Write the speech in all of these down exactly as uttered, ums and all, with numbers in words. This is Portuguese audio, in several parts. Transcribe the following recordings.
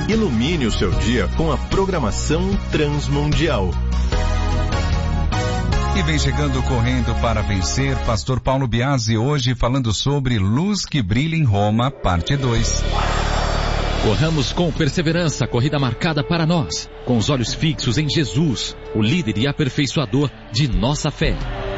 Ilumine o seu dia com a programação Transmundial. E vem chegando correndo para vencer, Pastor Paulo Biasi, hoje falando sobre Luz que Brilha em Roma, parte dois. Corramos com perseverança a corrida marcada para nós, com os olhos fixos em Jesus, o líder e aperfeiçoador de nossa fé.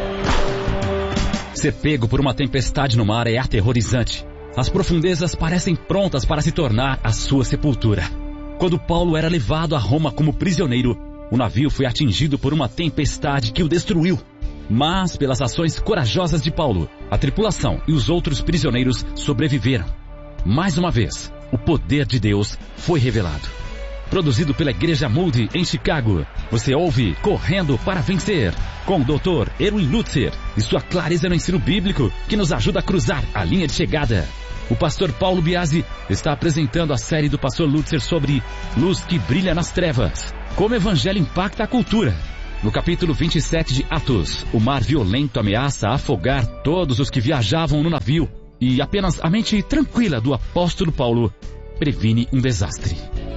Ser pego por uma tempestade no mar é aterrorizante. As profundezas parecem prontas para se tornar a sua sepultura. Quando Paulo era levado a Roma como prisioneiro, o navio foi atingido por uma tempestade que o destruiu. Mas, pelas ações corajosas de Paulo, a tripulação e os outros prisioneiros sobreviveram. Mais uma vez, o poder de Deus foi revelado. Produzido pela Igreja Moody em Chicago, você ouve Correndo para Vencer, com o doutor Erwin Lutzer e sua clareza no ensino bíblico que nos ajuda a cruzar a linha de chegada. O pastor Paulo Biasi está apresentando a série do pastor Lutzer sobre Luz que Brilha nas Trevas. Como o evangelho impacta a cultura. No capítulo vinte e sete de Atos, o mar violento ameaça afogar todos os que viajavam no navio e apenas a mente tranquila do apóstolo Paulo previne um desastre.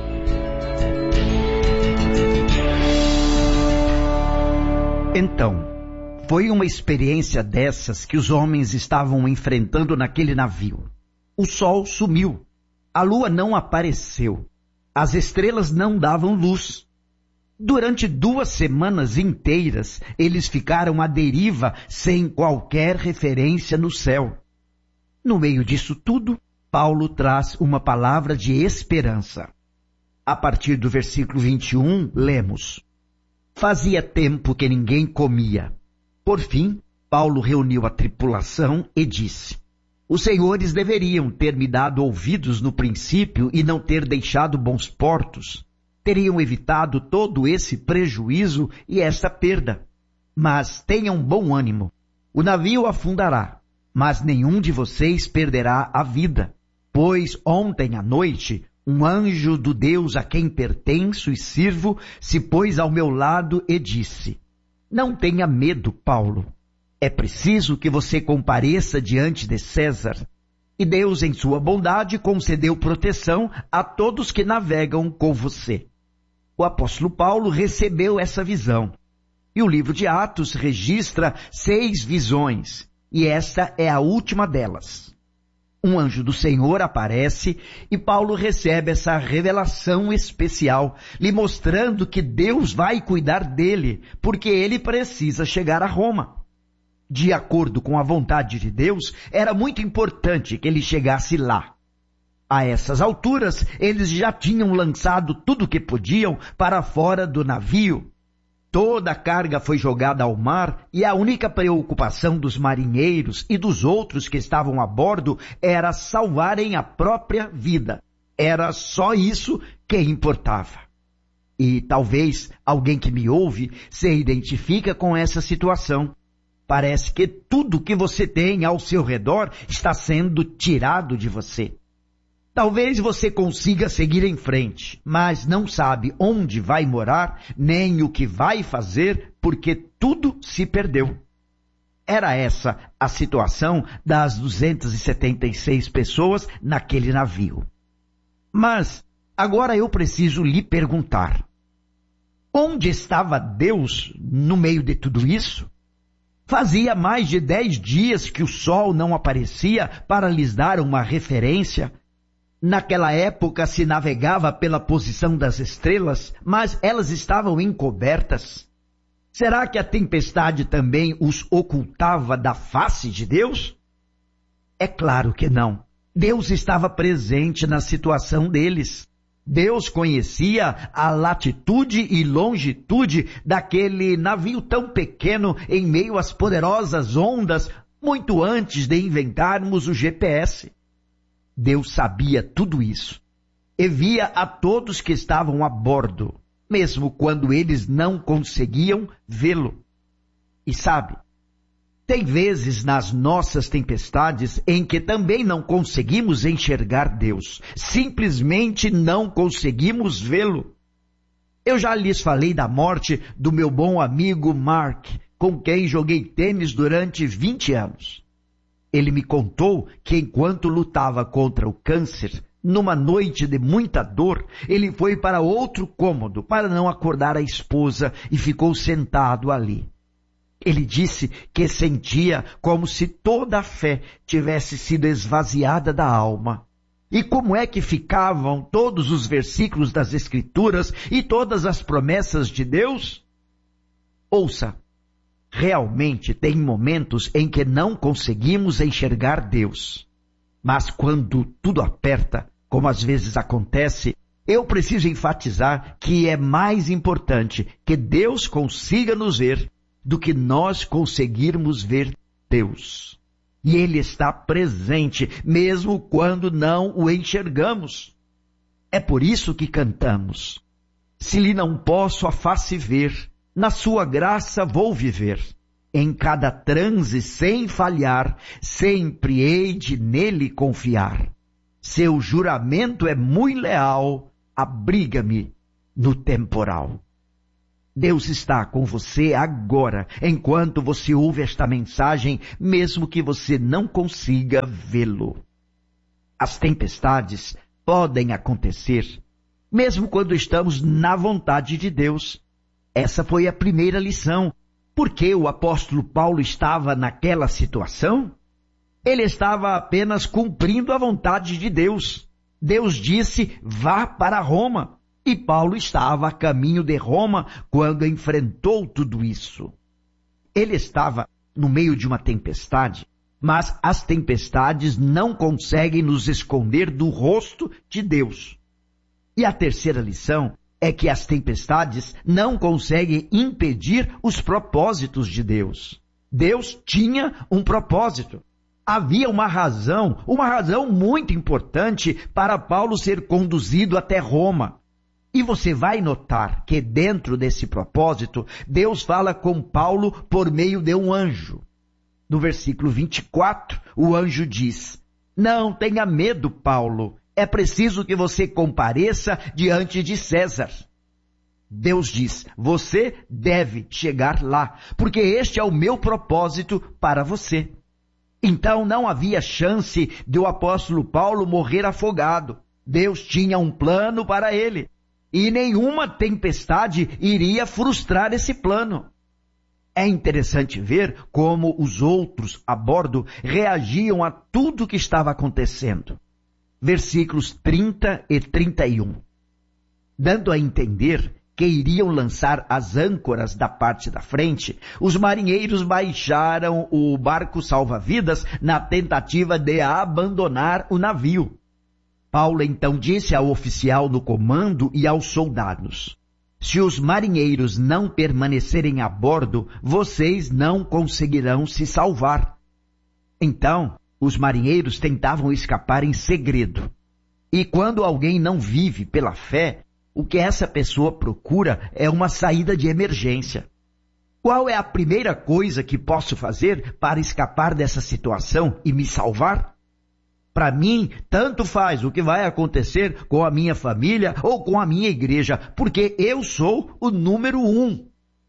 Então, foi uma experiência dessas que os homens estavam enfrentando naquele navio. O sol sumiu, a lua não apareceu, as estrelas não davam luz. Durante duas semanas inteiras, eles ficaram à deriva sem qualquer referência no céu. No meio disso tudo, Paulo traz uma palavra de esperança. A partir do versículo vinte e um, lemos: Fazia tempo que ninguém comia. Por fim, Paulo reuniu a tripulação e disse: Os senhores deveriam ter me dado ouvidos no princípio e não ter deixado bons portos. Teriam evitado todo esse prejuízo e essa perda. Mas tenham bom ânimo. O navio afundará, mas nenhum de vocês perderá a vida. Pois ontem à noite, um anjo do Deus a quem pertenço e sirvo se pôs ao meu lado e disse: Não tenha medo, Paulo. É preciso que você compareça diante de César. E Deus, em sua bondade, concedeu proteção a todos que navegam com você. O apóstolo Paulo recebeu essa visão. E o livro de Atos registra seis visões. E esta é a última delas. Um anjo do Senhor aparece e Paulo recebe essa revelação especial, lhe mostrando que Deus vai cuidar dele, porque ele precisa chegar a Roma. De acordo com a vontade de Deus, era muito importante que ele chegasse lá. A essas alturas, eles já tinham lançado tudo o que podiam para fora do navio. Toda a carga foi jogada ao mar e a única preocupação dos marinheiros e dos outros que estavam a bordo era salvarem a própria vida. Era só isso que importava. E talvez alguém que me ouve se identifica com essa situação. Parece que tudo que você tem ao seu redor está sendo tirado de você. Talvez você consiga seguir em frente, mas não sabe onde vai morar, nem o que vai fazer, porque tudo se perdeu. Era essa a situação das duzentas e setenta e seis pessoas naquele navio. Mas agora eu preciso lhe perguntar: onde estava Deus no meio de tudo isso? Fazia mais de dez dias que o sol não aparecia para lhes dar uma referência. Naquela época se navegava pela posição das estrelas, mas elas estavam encobertas. Será que a tempestade também os ocultava da face de Deus? É claro que não. Deus estava presente na situação deles. Deus conhecia a latitude e longitude daquele navio tão pequeno em meio às poderosas ondas, muito antes de inventarmos o G P S. Deus sabia tudo isso e via a todos que estavam a bordo, mesmo quando eles não conseguiam vê-lo. E sabe, tem vezes nas nossas tempestades em que também não conseguimos enxergar Deus, simplesmente não conseguimos vê-lo. Eu já lhes falei da morte do meu bom amigo Mark, com quem joguei tênis durante vinte anos. Ele me contou que enquanto lutava contra o câncer, Numa noite de muita dor, ele foi para outro cômodo para não acordar a esposa e ficou sentado ali. Ele disse que sentia como se toda a fé tivesse sido esvaziada da alma. E como é que ficavam todos os versículos das Escrituras e todas as promessas de Deus? Ouça, realmente tem momentos em que não conseguimos enxergar Deus. Mas quando tudo aperta, como às vezes acontece, eu preciso enfatizar que é mais importante que Deus consiga nos ver do que nós conseguirmos ver Deus. E Ele está presente, mesmo quando não o enxergamos. É por isso que cantamos. Se lhe não posso a face ver, na sua graça vou viver. Em cada transe sem falhar, sempre hei de nele confiar. Seu juramento é muito leal, abriga-me no temporal. Deus está com você agora, enquanto você ouve esta mensagem, mesmo que você não consiga vê-lo. As tempestades podem acontecer, mesmo quando estamos na vontade de Deus. Essa foi a primeira lição. Por que o apóstolo Paulo estava naquela situação? Ele estava apenas cumprindo a vontade de Deus. Deus disse, vá para Roma. E Paulo estava a caminho de Roma quando enfrentou tudo isso. Ele estava no meio de uma tempestade, mas as tempestades não conseguem nos esconder do rosto de Deus. E a terceira lição é que as tempestades não conseguem impedir os propósitos de Deus. Deus tinha um propósito. Havia uma razão, uma razão muito importante para Paulo ser conduzido até Roma. E você vai notar que dentro desse propósito, Deus fala com Paulo por meio de um anjo. No versículo vinte e quatro, o anjo diz, não tenha medo, Paulo, é preciso que você compareça diante de César. Deus diz, você deve chegar lá, porque este é o meu propósito para você. Então não havia chance de o apóstolo Paulo morrer afogado. Deus tinha um plano para ele. E nenhuma tempestade iria frustrar esse plano. É interessante ver como os outros a bordo reagiam a tudo que estava acontecendo. Versículos trinta e trinta e um. Dando a entender que iriam lançar as âncoras da parte da frente, os marinheiros baixaram o barco salva-vidas na tentativa de abandonar o navio. Paulo então disse ao oficial no comando e aos soldados, se os marinheiros não permanecerem a bordo, vocês não conseguirão se salvar. Então, os marinheiros tentavam escapar em segredo. E quando alguém não vive pela fé, o que essa pessoa procura é uma saída de emergência. Qual é a primeira coisa que posso fazer para escapar dessa situação e me salvar? Para mim, tanto faz o que vai acontecer com a minha família ou com a minha igreja, porque eu sou o número um.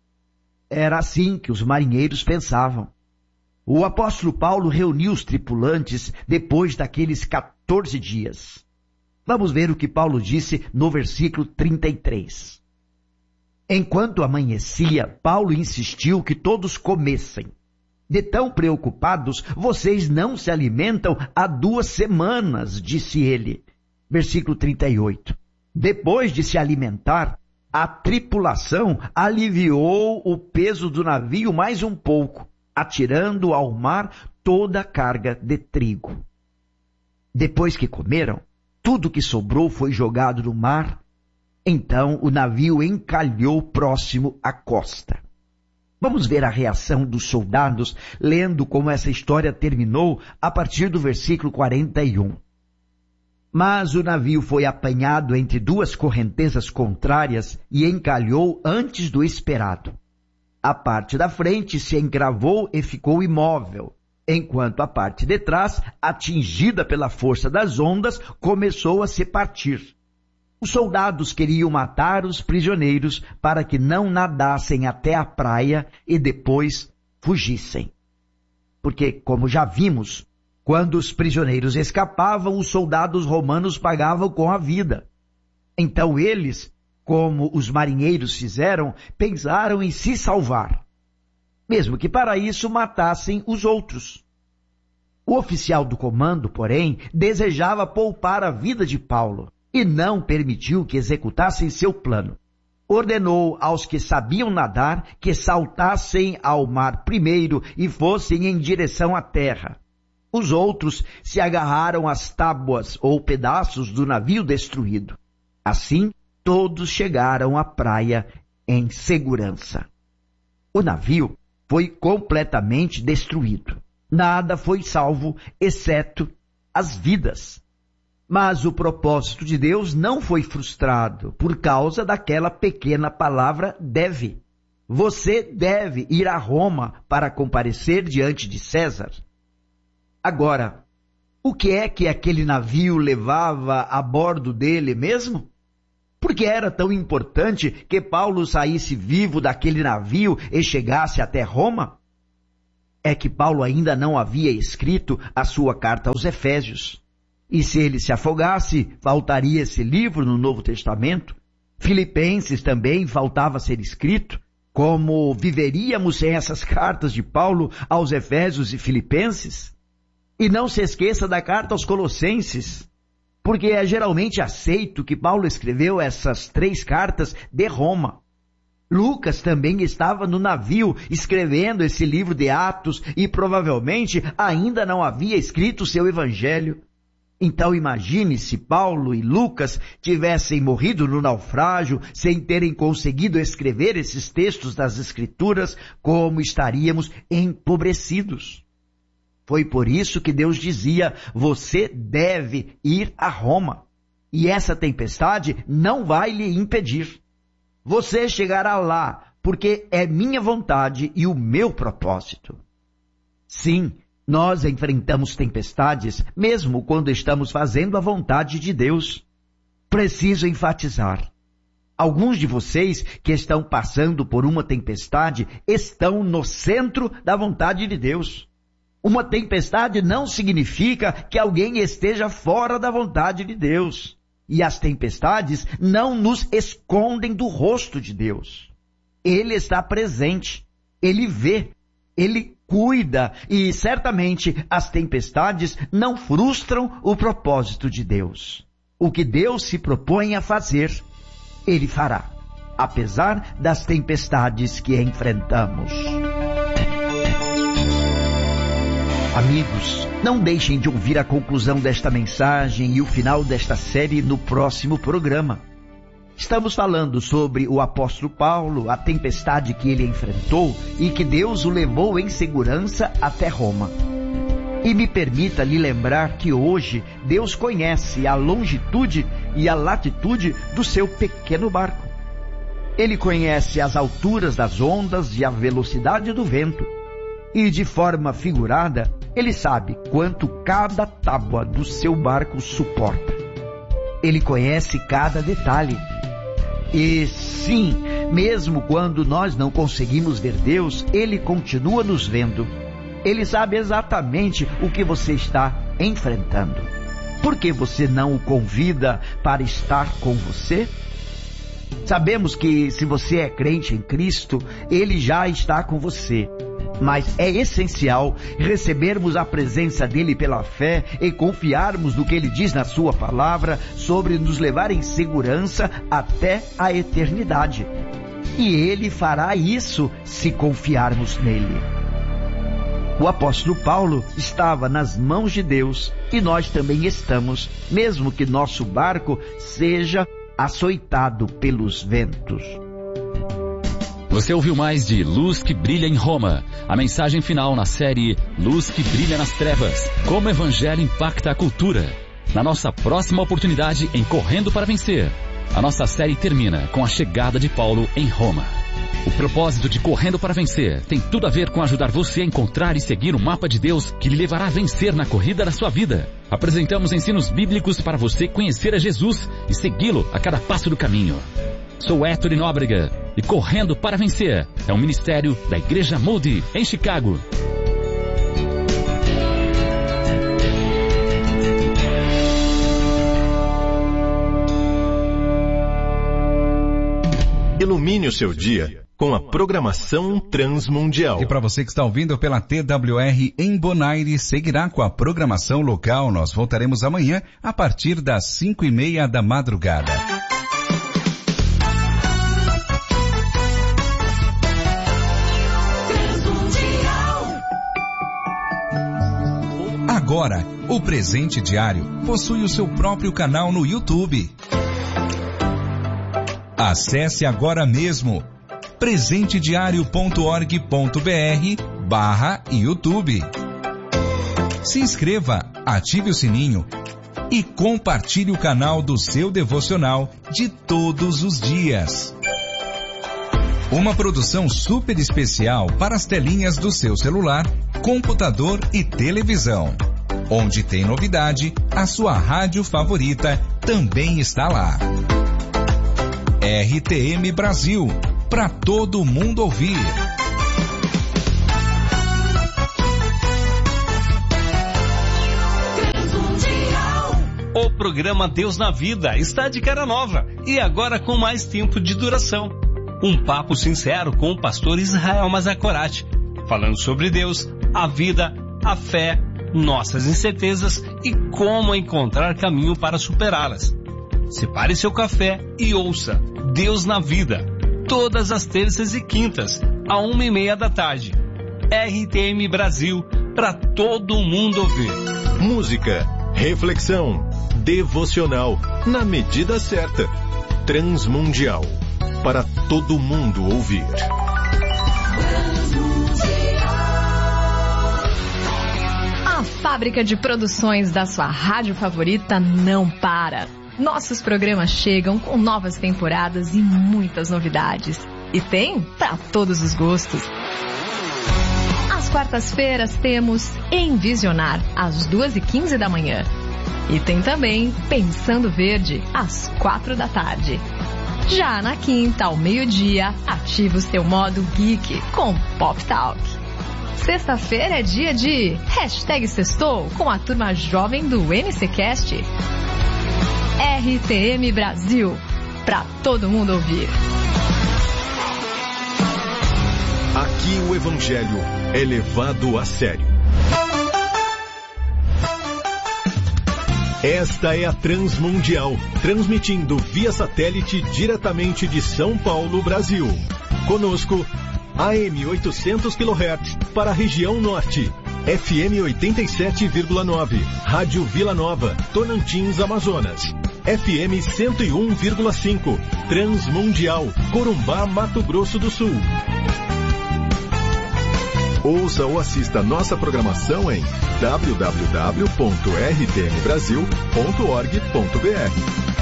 Era assim que os marinheiros pensavam. O apóstolo Paulo reuniu os tripulantes depois daqueles quatorze dias. Vamos ver o que Paulo disse no versículo trinta e três. Enquanto amanhecia, Paulo insistiu que todos comessem. De tão preocupados, vocês não se alimentam há duas semanas, disse ele. Versículo trinta e oito. Depois de se alimentar, a tripulação aliviou o peso do navio mais um pouco, atirando ao mar toda a carga de trigo. Depois que comeram, tudo que sobrou foi jogado no mar. Então o navio encalhou próximo à costa. Vamos ver a reação dos soldados, lendo como essa história terminou a partir do versículo quarenta e um. Mas o navio foi apanhado entre duas correntezas contrárias e encalhou antes do esperado. A parte da frente se encravou e ficou imóvel, enquanto a parte de trás, atingida pela força das ondas, começou a se partir. Os soldados queriam matar os prisioneiros para que não nadassem até a praia e depois fugissem. Porque, como já vimos, Quando os prisioneiros escapavam, os soldados romanos pagavam com a vida. Então eles, como os marinheiros fizeram, pensaram em se salvar, mesmo que para isso matassem os outros. O oficial do comando, porém, desejava poupar a vida de Paulo e não permitiu que executassem seu plano. Ordenou aos que sabiam nadar que saltassem ao mar primeiro e fossem em direção à terra. Os outros se agarraram às tábuas ou pedaços do navio destruído. Assim, todos chegaram à praia em segurança. O navio foi completamente destruído. Nada foi salvo, exceto as vidas. Mas o propósito de Deus não foi frustrado por causa daquela pequena palavra deve. Você deve ir a Roma para comparecer diante de César. Agora, o que é que aquele navio levava a bordo dele mesmo? Por que era tão importante que Paulo saísse vivo daquele navio e chegasse até Roma? É que Paulo ainda não havia escrito a sua carta aos Efésios. E se ele se afogasse, faltaria esse livro no Novo Testamento. Filipenses também faltava ser escrito. Como viveríamos sem essas cartas de Paulo aos Efésios e Filipenses? E não se esqueça da carta aos Colossenses, porque é geralmente aceito que Paulo escreveu essas três cartas de Roma. Lucas também estava no navio escrevendo esse livro de Atos e provavelmente ainda não havia escrito seu evangelho. Então imagine se Paulo e Lucas tivessem morrido no naufrágio sem terem conseguido escrever esses textos das Escrituras, como estaríamos empobrecidos. Foi por isso que Deus dizia, você deve ir a Roma. E essa tempestade não vai lhe impedir. Você chegará lá, porque é minha vontade e o meu propósito. Sim, nós enfrentamos tempestades, mesmo quando estamos fazendo a vontade de Deus. Preciso enfatizar. Alguns de vocês que estão passando por uma tempestade estão no centro da vontade de Deus. Uma tempestade não significa que alguém esteja fora da vontade de Deus. E as tempestades não nos escondem do rosto de Deus. Ele está presente, Ele vê, Ele cuida e certamente as tempestades não frustram o propósito de Deus. O que Deus se propõe a fazer, Ele fará, apesar das tempestades que enfrentamos. Amigos, não deixem de ouvir a conclusão desta mensagem e o final desta série no próximo programa. Estamos falando sobre o apóstolo Paulo, a tempestade que ele enfrentou e que Deus o levou em segurança até Roma. E me permita lhe lembrar que hoje Deus conhece a longitude e a latitude do seu pequeno barco. Ele conhece as alturas das ondas e a velocidade do vento. E de forma figurada, Ele sabe quanto cada tábua do seu barco suporta. Ele conhece cada detalhe. E sim, mesmo quando nós não conseguimos ver Deus, Ele continua nos vendo. Ele sabe exatamente o que você está enfrentando. Por que você não o convida para estar com você? Sabemos que se você é crente em Cristo, Ele já está com você. Mas é essencial recebermos a presença dele pela fé e confiarmos no que ele diz na sua palavra sobre nos levar em segurança até a eternidade. E ele fará isso se confiarmos nele. O apóstolo Paulo estava nas mãos de Deus e nós também estamos, mesmo que nosso barco seja açoitado pelos ventos. Você ouviu mais de Luz que Brilha em Roma, a mensagem final na série Luz que Brilha nas Trevas, como o Evangelho impacta a cultura. Na nossa próxima oportunidade em Correndo para Vencer, a nossa série termina com a chegada de Paulo em Roma. O propósito de Correndo para Vencer tem tudo a ver com ajudar você a encontrar e seguir o mapa de Deus que lhe levará a vencer na corrida da sua vida. Apresentamos ensinos bíblicos para você conhecer a Jesus e segui-lo a cada passo do caminho. Sou Héctor Nóbrega e Correndo para Vencer é um ministério da Igreja Moody em Chicago. Ilumine o seu dia com a programação Transmundial. E para você que está ouvindo pela T W R em Bonaire, seguirá com a programação local. Nós voltaremos amanhã a partir das cinco e meia da madrugada. Agora, o Presente Diário possui o seu próprio canal no YouTube. Acesse agora mesmo presentediario ponto org ponto br barra YouTube. Se inscreva, ative o sininho e compartilhe o canal do seu devocional de todos os dias. Uma produção super especial para as telinhas do seu celular, computador e televisão. Onde tem novidade, a sua rádio favorita também está lá. R T M Brasil, para todo mundo ouvir. O programa Deus na Vida está de cara nova e agora com mais tempo de duração. Um papo sincero com o pastor Israel Mazakorati, falando sobre Deus, a vida, a fé, nossas incertezas e como encontrar caminho para superá-las. Separe seu café e ouça Deus na Vida, todas as terças e quintas, a uma e meia da tarde. R T M Brasil, para todo mundo ouvir. Música, reflexão, devocional, na medida certa. Transmundial, para todo mundo ouvir. A fábrica de produções da sua rádio favorita não para. Nossos programas chegam com novas temporadas e muitas novidades. E tem para todos os gostos. Às quartas-feiras temos Envisionar, às duas e quinze da manhã. E tem também Pensando Verde, às quatro da tarde. Já na quinta, ao meio-dia, ative o seu modo geek com Pop Talk. Sexta-feira é dia de Hashtag Sextou com a turma jovem do M C Cast. R T M Brasil, para todo mundo ouvir. Aqui o Evangelho é levado a sério. Esta é a Transmundial, transmitindo via satélite diretamente de São Paulo, Brasil. Conosco, A M oitocentos quilohertz para a região norte, F M oitenta e sete vírgula nove, Rádio Vila Nova, Tocantins, Amazonas, F M cento e um vírgula cinco, Transmundial, Corumbá, Mato Grosso do Sul. Ouça ou assista nossa programação em w w w ponto r t m brasil ponto org ponto b r.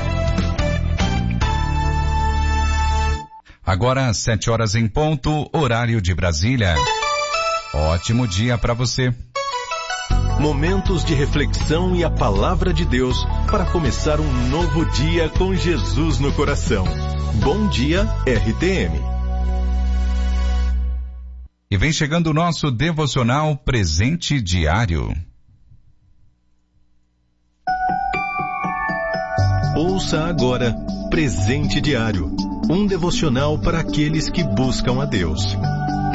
Agora, sete horas em ponto, horário de Brasília. Ótimo dia para você. Momentos de reflexão e a palavra de Deus para começar um novo dia com Jesus no coração. Bom dia, R T M. E vem chegando o nosso devocional Presente Diário. Ouça agora Presente Diário, um devocional para aqueles que buscam a Deus.